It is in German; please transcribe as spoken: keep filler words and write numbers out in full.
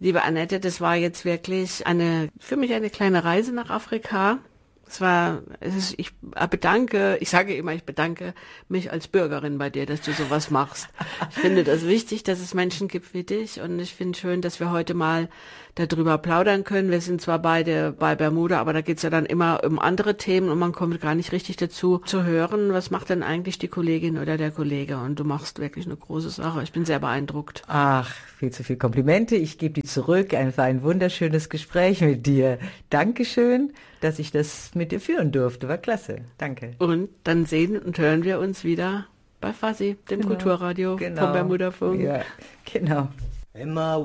Liebe Annette, das war jetzt wirklich eine, für mich eine kleine Reise nach Afrika. Es war, es ist, ich bedanke, ich sage immer, ich bedanke mich als Bürgerin bei dir, dass du sowas machst. Ich finde das wichtig, dass es Menschen gibt wie dich und ich finde schön, dass wir heute mal darüber plaudern können. Wir sind zwar beide bei Bermuda, aber da geht's ja dann immer um andere Themen und man kommt gar nicht richtig dazu zu hören, was macht denn eigentlich die Kollegin oder der Kollege, und du machst wirklich eine große Sache. Ich bin sehr beeindruckt. Ach, viel zu viel Komplimente. Ich gebe die zurück. Es war ein wunderschönes Gespräch mit dir. Dankeschön, dass ich das mit dir führen durfte. War klasse. Danke. Und dann sehen und hören wir uns wieder bei Fuzzy, dem genau, Kulturradio genau, vom Bermuda Funk. Ja, genau. Emma